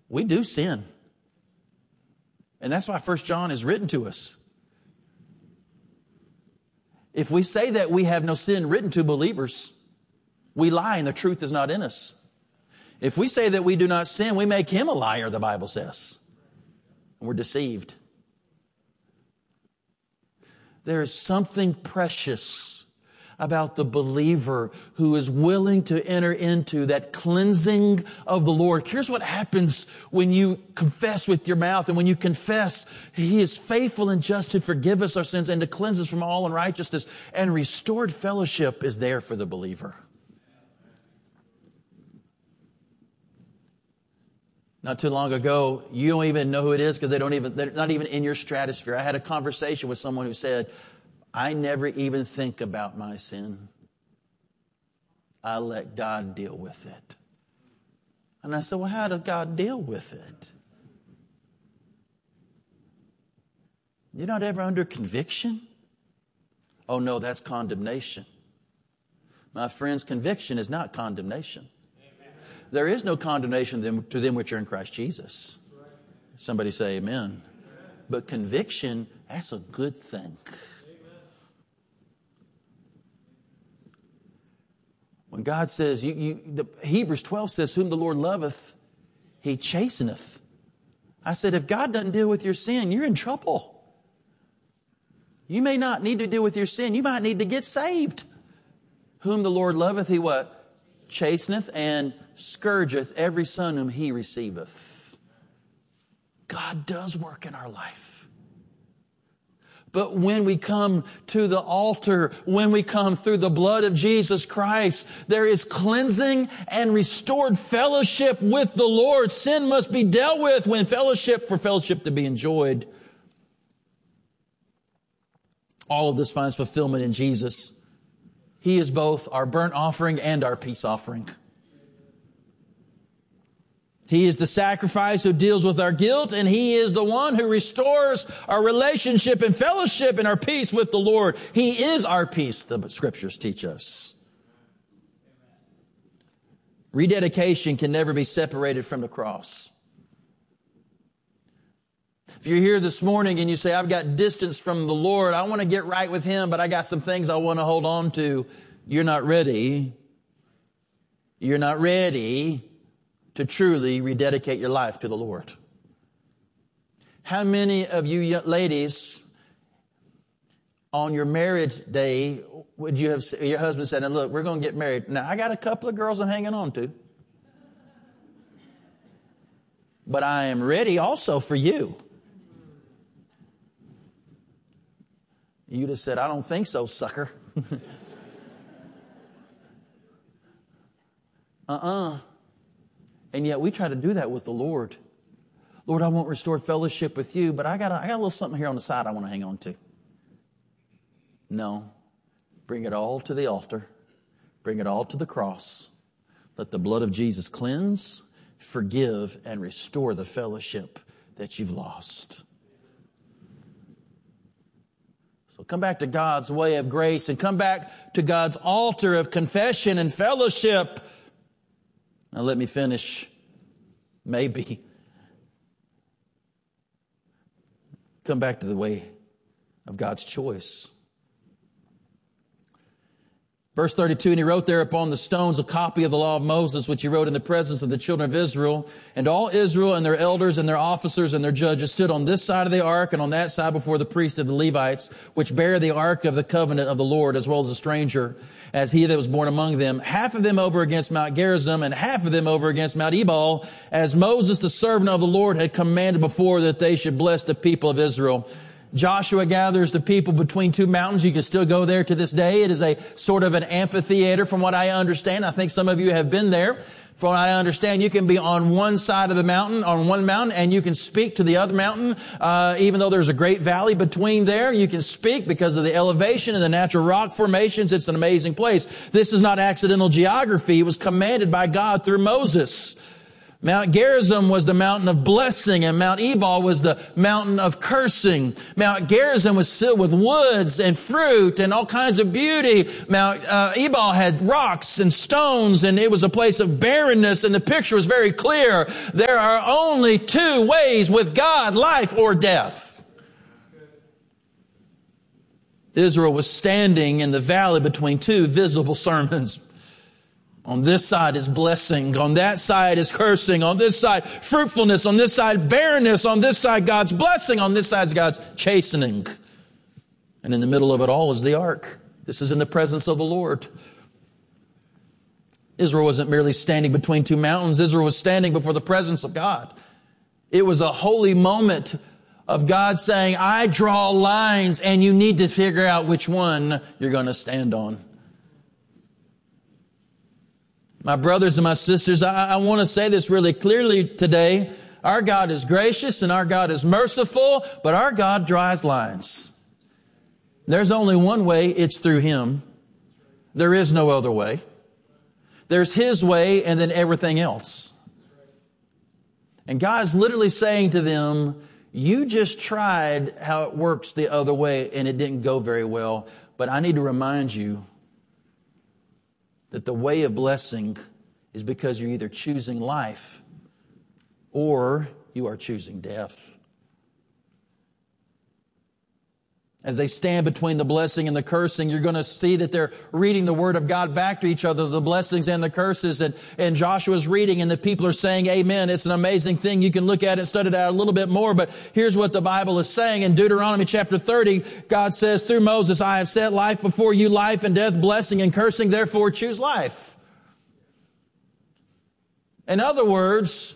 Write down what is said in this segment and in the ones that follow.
We do sin. And that's why 1 John is written to us. If we say that we have no sin written to believers, we lie and the truth is not in us. If we say that we do not sin, we make him a liar, the Bible says. And we're deceived. There is something precious about the believer who is willing to enter into that cleansing of the Lord. Here's what happens when you confess with your mouth, and when you confess, He is faithful and just to forgive us our sins and to cleanse us from all unrighteousness. And restored fellowship is there for the believer. Not too long ago, you don't even know who it is because they're not even in your stratosphere. I had a conversation with someone who said, I never even think about my sin. I let God deal with it. And I said, well, how does God deal with it? You're not ever under conviction? Oh, no, that's condemnation. My friends, conviction is not condemnation. There is no condemnation to them which are in Christ Jesus. Somebody say amen. But conviction, that's a good thing. When God says, Hebrews 12 says, whom the Lord loveth, He chasteneth. I said, if God doesn't deal with your sin, you're in trouble. You may not need to deal with your sin. You might need to get saved. Whom the Lord loveth, He what? Chasteneth and scourgeth every son whom He receiveth. God does work in our life. But when we come to the altar, when we come through the blood of Jesus Christ, there is cleansing and restored fellowship with the Lord. Sin must be dealt with when for fellowship to be enjoyed. All of this finds fulfillment in Jesus. He is both our burnt offering and our peace offering. He is the sacrifice who deals with our guilt, and He is the one who restores our relationship and fellowship and our peace with the Lord. He is our peace, the Scriptures teach us. Rededication can never be separated from the cross. If you're here this morning and you say, I've got distance from the Lord, I want to get right with Him, but I got some things I want to hold on to, you're not ready. You're not ready to truly rededicate your life to the Lord. How many of you ladies on your marriage day would you have your husband said, "Now look, we're going to get married. Now I got a couple of girls I'm hanging on to, but I am ready also for you." You'd have said, "I don't think so, sucker." And yet we try to do that with the Lord. Lord, I want restored fellowship with you, but I got a little something here on the side I want to hang on to. No. Bring it all to the altar. Bring it all to the cross. Let the blood of Jesus cleanse, forgive, and restore the fellowship that you've lost. So come back to God's way of grace and come back to God's altar of confession and fellowship. Now let me finish. Maybe. Come back to the way of God's choice. Verse 32, and he wrote there upon the stones a copy of the law of Moses, which he wrote in the presence of the children of Israel. And all Israel and their elders and their officers and their judges stood on this side of the ark and on that side before the priest of the Levites, which bear the ark of the covenant of the Lord, as well as a stranger, as he that was born among them. Half of them over against Mount Gerizim, and half of them over against Mount Ebal, as Moses, the servant of the Lord, had commanded before that they should bless the people of Israel. Joshua gathers the people between two mountains. You can still go there to this day. It is a sort of an amphitheater from what I understand. I think some of you have been there. From what I understand, you can be on one side of the mountain, on one mountain, and you can speak to the other mountain. Even though there's a great valley between there, you can speak because of the elevation and the natural rock formations. It's an amazing place. This is not accidental geography. It was commanded by God through Moses. Mount Gerizim was the mountain of blessing, and Mount Ebal was the mountain of cursing. Mount Gerizim was filled with woods and fruit and all kinds of beauty. Mount Ebal had rocks and stones, and it was a place of barrenness, and the picture was very clear. There are only two ways with God, life or death. Israel was standing in the valley between two visible sermons. On this side is blessing. On that side is cursing. On this side, fruitfulness. On this side, barrenness. On this side, God's blessing. On this side is God's chastening. And in the middle of it all is the ark. This is in the presence of the Lord. Israel wasn't merely standing between two mountains. Israel was standing before the presence of God. It was a holy moment of God saying, I draw lines and you need to figure out which one you're going to stand on. My brothers and my sisters, I want to say this really clearly today. Our God is gracious and our God is merciful, but our God draws lines. There's only one way, it's through Him. There is no other way. There's His way and then everything else. And God's literally saying to them, you just tried how it works the other way and it didn't go very well, but I need to remind you that the way of blessing is because you're either choosing life or you are choosing death. As they stand between the blessing and the cursing, you're going to see that they're reading the Word of God back to each other, the blessings and the curses. And Joshua's reading and the people are saying amen. It's an amazing thing. You can look at it, study it out a little bit more. But here's what the Bible is saying. In Deuteronomy chapter 30, God says through Moses, I have set life before you, life and death, blessing and cursing. Therefore choose life. In other words,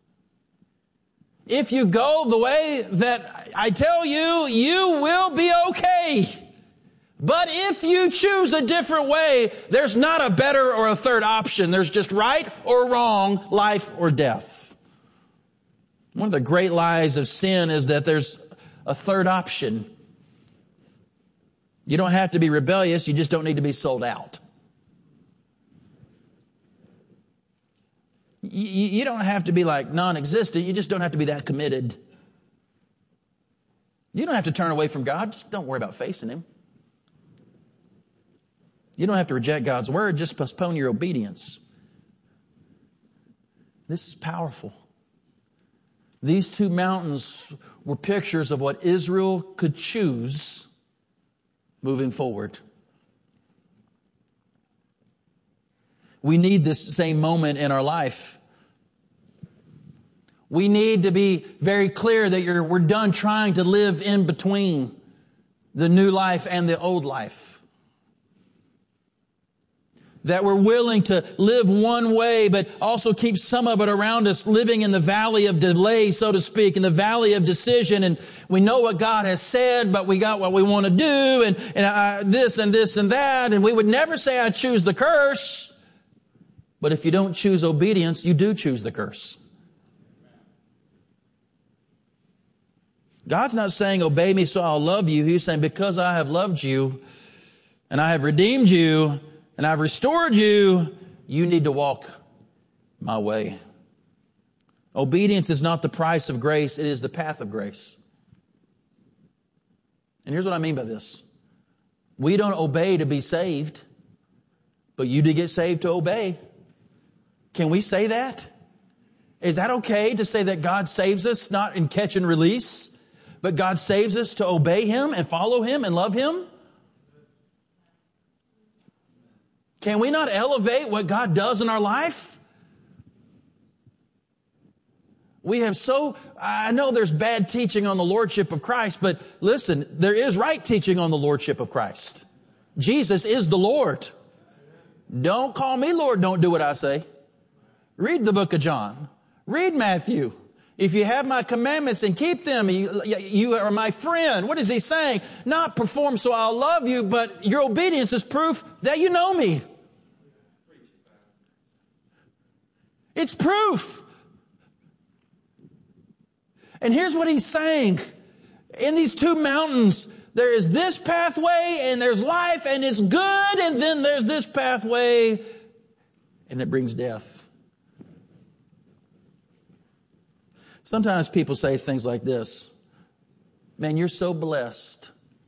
if you go the way that I tell you, you will be okay. But if you choose a different way, there's not a better or a third option. There's just right or wrong, life or death. One of the great lies of sin is that there's a third option. You don't have to be rebellious, you just don't need to be sold out. You don't have to be like non-existent. You just don't have to be that committed. You don't have to turn away from God. Just don't worry about facing Him. You don't have to reject God's word. Just postpone your obedience. This is powerful. These two mountains were pictures of what Israel could choose moving forward. We need this same moment in our life. We need to be very clear that we're done trying to live in between the new life and the old life. That we're willing to live one way, but also keep some of it around us, living in the valley of delay, so to speak, in the valley of decision. And we know what God has said, but we got what we want to do, and this and this and that. And we would never say, I choose the curse. But if you don't choose obedience, you do choose the curse. God's not saying, obey me so I'll love you. He's saying, because I have loved you and I have redeemed you and I've restored you, you need to walk my way. Obedience is not the price of grace. It is the path of grace. And here's what I mean by this. We don't obey to be saved, but you did get saved to obey. Can we say that? Is that okay to say that God saves us not in catch and release, but God saves us to obey Him and follow Him and love Him? Can we not elevate what God does in our life? I know there's bad teaching on the Lordship of Christ, but listen, there is right teaching on the Lordship of Christ. Jesus is the Lord. Don't call me Lord, don't do what I say. Read the book of John. Read Matthew. If you have my commandments and keep them, you are my friend. What is He saying? Not perform so I'll love you, but your obedience is proof that you know me. It's proof. And here's what He's saying. In these two mountains, there is this pathway and there's life and it's good, and then there's this pathway and it brings death. Sometimes people say things like this. Man, you're so blessed.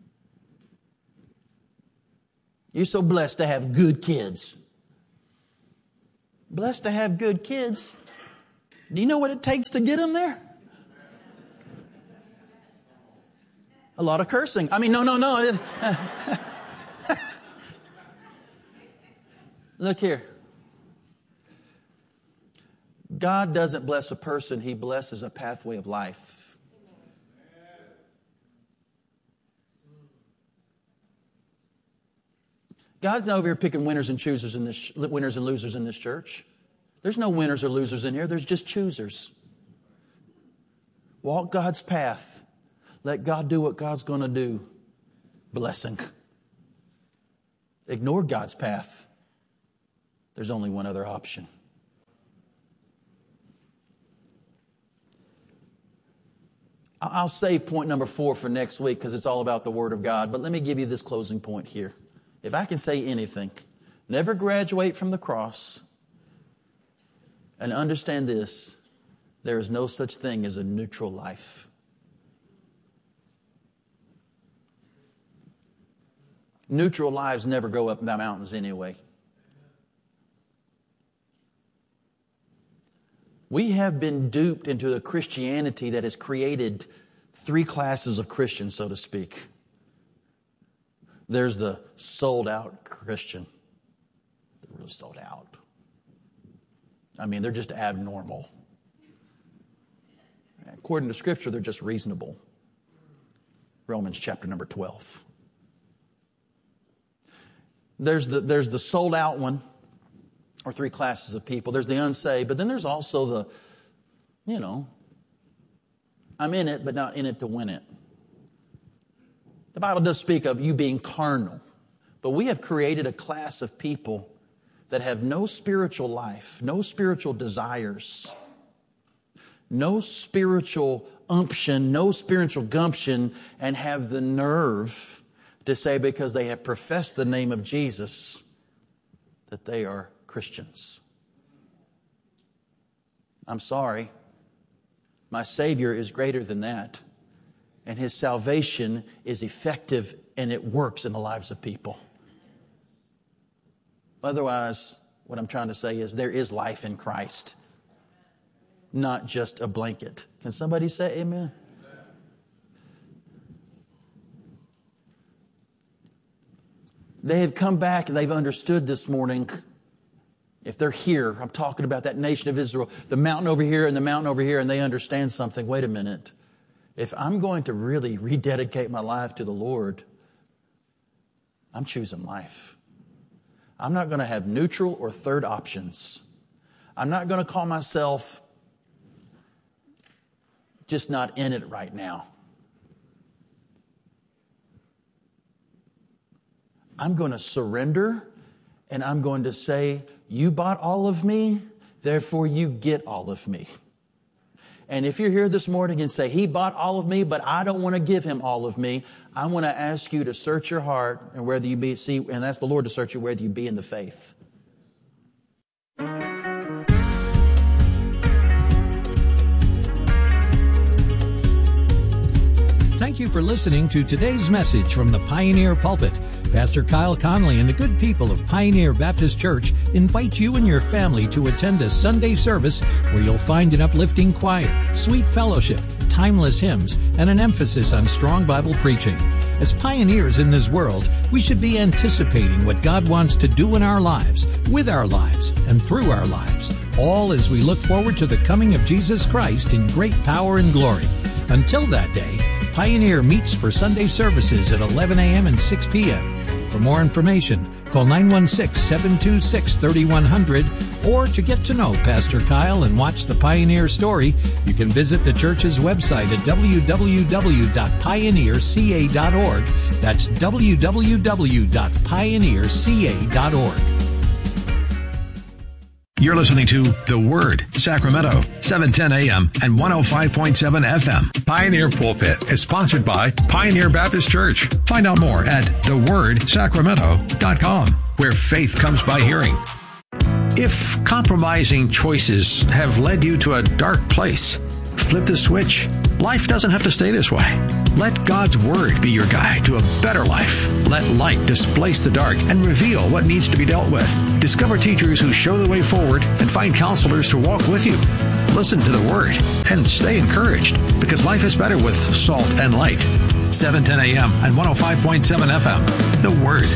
You're so blessed to have good kids. Blessed to have good kids. Do you know what it takes to get them there? A lot of cursing. I mean, no. Look here. God doesn't bless a person. He blesses a pathway of life. God's not over here picking winners and losers in this church. There's no winners or losers in here. There's just choosers. Walk God's path. Let God do what God's going to do. Blessing. Ignore God's path. There's only one other option. I'll save point number 4 for next week because it's all about the Word of God. But let me give you this closing point here. If I can say anything, never graduate from the cross. And understand this, there is no such thing as a neutral life. Neutral lives never go up the mountains anyway. We have been duped into a Christianity that has created 3 classes of Christians, so to speak. There's the sold out Christian. They're really sold out. I mean, they're just abnormal. According to Scripture, they're just reasonable. Romans chapter number 12. There's the sold out one, or 3 classes of people. There's the unsaved, but then there's also the, I'm in it, but not in it to win it. The Bible does speak of you being carnal, but we have created a class of people that have no spiritual life, no spiritual desires, no spiritual umption, no spiritual gumption, and have the nerve to say because they have professed the name of Jesus that they are Christians. I'm sorry. My Savior is greater than that. And His salvation is effective and it works in the lives of people. Otherwise, what I'm trying to say is there is life in Christ, not just a blanket. Can somebody say amen? They have come back and they've understood this morning. If they're here, I'm talking about that nation of Israel, the mountain over here and the mountain over here, and they understand something. Wait a minute. If I'm going to really rededicate my life to the Lord, I'm choosing life. I'm not going to have neutral or third options. I'm not going to call myself just not in it right now. I'm going to surrender and I'm going to say, you bought all of me, therefore you get all of me. And if you're here this morning and say, He bought all of me, but I don't want to give Him all of me, I want to ask you to search your heart and whether you be, and ask the Lord to search you whether you be in the faith. Thank you for listening to today's message from the Pioneer Pulpit. Pastor Kyle Conley and the good people of Pioneer Baptist Church invite you and your family to attend a Sunday service where you'll find an uplifting choir, sweet fellowship, timeless hymns, and an emphasis on strong Bible preaching. As pioneers in this world, we should be anticipating what God wants to do in our lives, with our lives, and through our lives, all as we look forward to the coming of Jesus Christ in great power and glory. Until that day, Pioneer meets for Sunday services at 11 a.m. and 6 p.m. For more information, call 916-726-3100, or to get to know Pastor Kyle and watch the Pioneer story, you can visit the church's website at www.pioneerca.org. That's www.pioneerca.org. You're listening to The Word, Sacramento, 710 AM and 105.7 FM. Pioneer Pulpit is sponsored by Pioneer Baptist Church. Find out more at thewordsacramento.com, where faith comes by hearing. If compromising choices have led you to a dark place, flip the switch. Life doesn't have to stay this way. Let God's Word be your guide to a better life. Let light displace the dark and reveal what needs to be dealt with. Discover teachers who show the way forward and find counselors to walk with you. Listen to the Word and stay encouraged, because life is better with salt and light. 710 AM and 105.7 FM. The Word.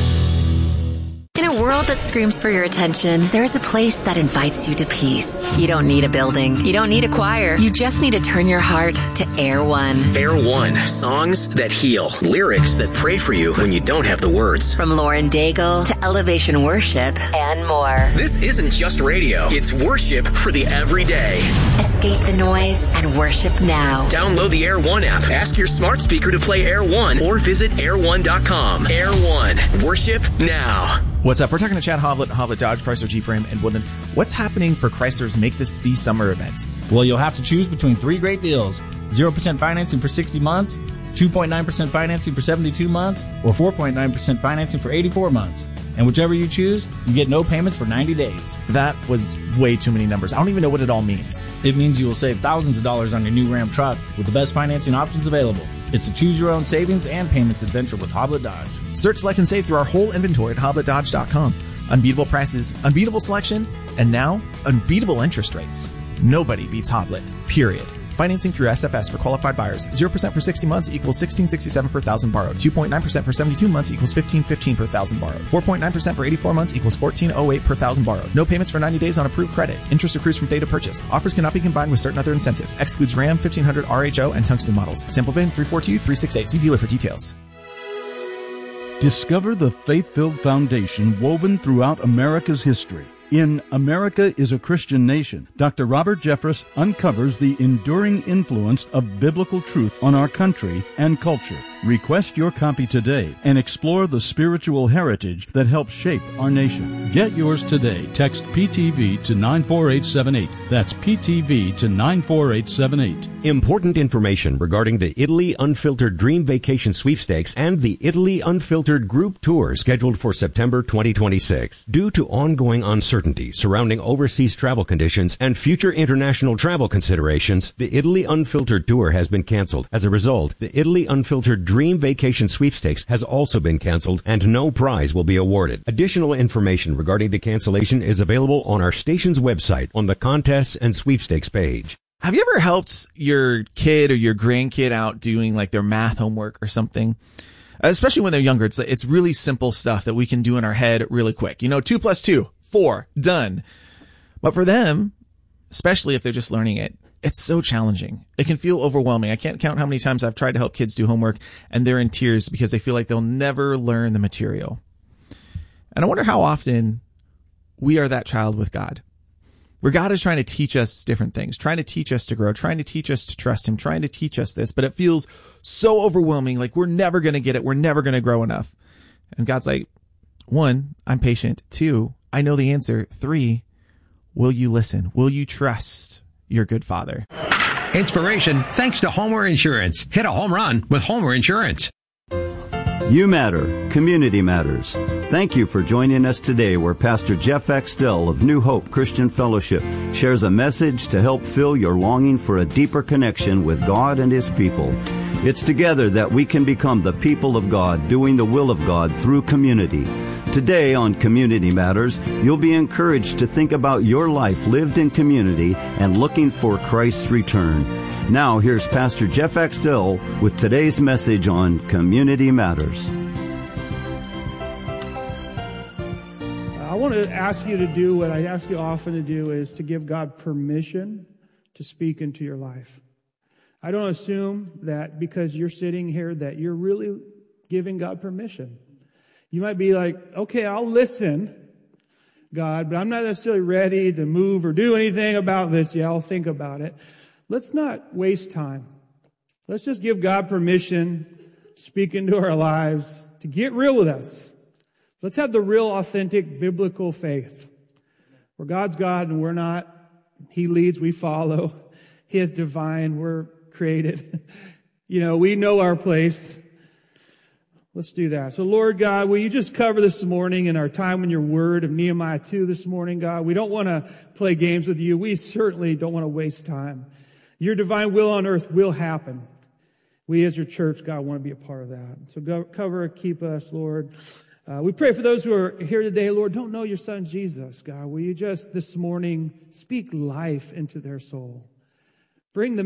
In a world that screams for your attention, there is a place that invites you to peace. You don't need a building. You don't need a choir. You just need to turn your heart to Air One. Air One. Songs that heal. Lyrics that pray for you when you don't have the words. From Lauren Daigle to Elevation Worship and more. This isn't just radio. It's worship for the everyday. Escape the noise and worship now. Download the Air One app. Ask your smart speaker to play Air One or visit air1.com. Air One. Worship now. What's up? We're talking to Chad Hovlet, Hovlet Dodge, Chrysler Jeep Ram, and Woodland. What's happening for Chrysler's Make This the Summer event? Well, you'll have to choose between three great deals. 0% financing for 60 months, 2.9% financing for 72 months, or 4.9% financing for 84 months. And whichever you choose, you get no payments for 90 days. That was way too many numbers. I don't even know what it all means. It means you will save thousands of dollars on your new Ram truck with the best financing options available. It's a choose-your-own savings and payments adventure with Hovlet Dodge. Search, select, and save through our whole inventory at HobletDodge.com. Unbeatable prices, unbeatable selection, and now, unbeatable interest rates. Nobody beats Hovlet, period. Financing through SFS for qualified buyers. 0% for 60 months equals $16.67 per thousand borrowed. 2.9% for 72 months equals $15.15 per thousand borrowed. 4.9% for 84 months equals $14.08 per thousand borrowed. No payments for 90 days on approved credit. Interest accrues from date of purchase. Offers cannot be combined with certain other incentives. Excludes Ram, 1500 RHO, and Tungsten models. Sample VIN 342368. See dealer for details. Discover the faith-filled foundation woven throughout America's history. In America is a Christian Nation, Dr. Robert Jeffress uncovers the enduring influence of biblical truth on our country and culture. Request your copy today and explore the spiritual heritage that helps shape our nation. Get yours today. Text PTV to 94878. That's PTV to 94878. Important information regarding the Italy Unfiltered Dream Vacation Sweepstakes and the Italy Unfiltered Group Tour scheduled for September 2026. Due to ongoing uncertainty surrounding overseas travel conditions and future international travel considerations, the Italy Unfiltered Tour has been canceled. As a result, the Italy Unfiltered Dream Vacation Sweepstakes has also been canceled and no prize will be awarded. Additional information regarding the cancellation is available on our station's website on the contests and sweepstakes page. Have you ever helped your kid or your grandkid out doing like their math homework or something? Especially when they're younger. It's really simple stuff that we can do in our head really quick. 2 + 2, 4, done. But for them, especially if they're just learning it, it's so challenging. It can feel overwhelming. I can't count how many times I've tried to help kids do homework and they're in tears because they feel like they'll never learn the material. And I wonder how often we are that child with God, where God is trying to teach us different things, trying to teach us to grow, trying to teach us to trust him, trying to teach us this, but it feels so overwhelming, like we're never going to get it. We're never going to grow enough. And God's like, 1, I'm patient. 2, I know the answer. 3, will you listen? Will you trust your good Father? Inspiration thanks to Homer Insurance. Hit a home run with Homer Insurance. You matter. Community matters. Thank you for joining us today, where Pastor Jeff Axtell of New Hope Christian Fellowship shares a message to help fill your longing for a deeper connection with God and his people. It's together that we can become the people of God, doing the will of God through community. Today on Community Matters, you'll be encouraged to think about your life lived in community and looking for Christ's return. Now, here's Pastor Jeff Axtell with today's message on Community Matters. I want to ask you to do what I ask you often to do, is to give God permission to speak into your life. I don't assume that because you're sitting here that you're really giving God permission. You might be like, okay, I'll listen, God, but I'm not necessarily ready to move or do anything about this. Yeah, I'll think about it. Let's not waste time. Let's just give God permission to speak into our lives, to get real with us. Let's have the real, authentic, biblical faith, where God's God and we're not. He leads, we follow. He is divine, we're created. We know our place. Let's do that. So, Lord God, will you just cover this morning in our time in your word of Nehemiah 2 this morning, God? We don't want to play games with you. We certainly don't want to waste time. Your divine will on earth will happen. We as your church, God, want to be a part of that. So cover, keep us, Lord. We pray for those who are here today, Lord, don't know your son Jesus, God. Will you just this morning speak life into their soul? Bring them